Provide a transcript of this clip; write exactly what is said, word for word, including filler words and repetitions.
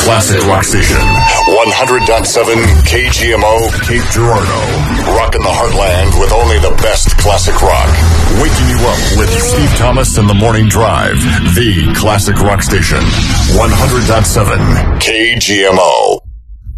Classic Rock Station. one hundred point seven K G M O, Cape Girardeau. Rocking the heartland with only the best classic rock. Waking you up with Steve Thomas and the Morning Drive. The Classic Rock Station. one hundred point seven K G M O.